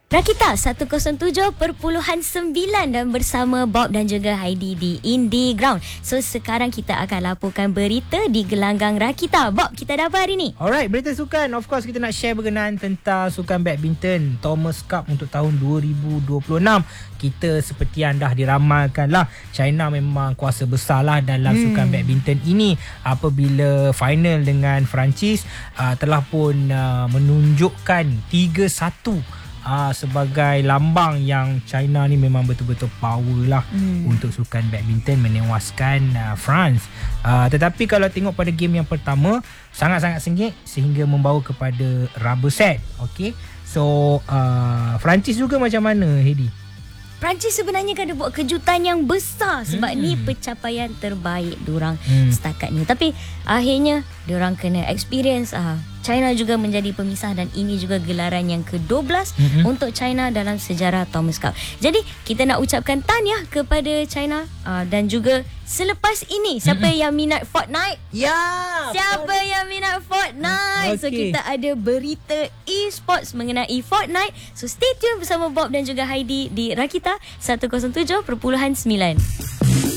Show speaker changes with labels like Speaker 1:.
Speaker 1: Rakita 107.9 dan bersama Bob dan juga Heidi di Indie Ground. So sekarang kita akan laporkan berita di gelanggang Rakita. Bob, kita ada apa hari ni?
Speaker 2: Alright, berita sukan. Of course kita nak share berkenaan tentang sukan badminton Thomas Cup untuk tahun 2026. Kita seperti yang dah diramalkan lah, China memang kuasa besar lah dalam sukan badminton ini. Apabila final dengan Perancis telah pun menunjukkan 3-1 sebagai lambang yang China ni memang betul-betul power lah untuk sukan badminton, menewaskan France. Tetapi kalau tengok pada game yang pertama, sangat-sangat sengit sehingga membawa kepada rubber set. Okay, so Perancis juga macam mana, Heidi?
Speaker 1: Perancis sebenarnya kan ada buat kejutan yang besar sebab ni pencapaian terbaik diorang setakat ni. Tapi akhirnya diorang kena experience China juga menjadi pemisah dan ini juga gelaran yang ke-12 untuk China dalam sejarah Thomas Cup. Jadi kita nak ucapkan tahniah kepada China dan juga selepas ini siapa yang minat Fortnite? Siapa yang minat Fortnite? So kita ada berita e-sports mengenai Fortnite. So stay tune bersama Bob dan juga Heidi di Rakita 107.9.